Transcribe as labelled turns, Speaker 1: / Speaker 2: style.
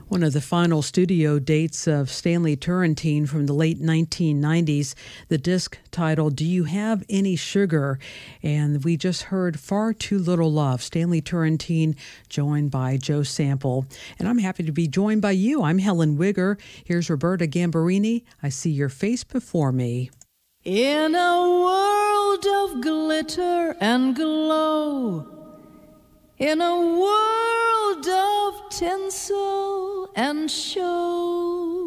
Speaker 1: One of the final studio dates of Stanley Turrentine from the late 1990s, the disc titled Do You Have Any Sugar? And we just heard Far Too Little Love, Stanley Turrentine joined by Joe Sample. And I'm happy to be joined by you. I'm Helen Wigger. Here's Roberta Gambarini. I see your face before me.
Speaker 2: In a world of glitter and glow, in a world of tinsel and show,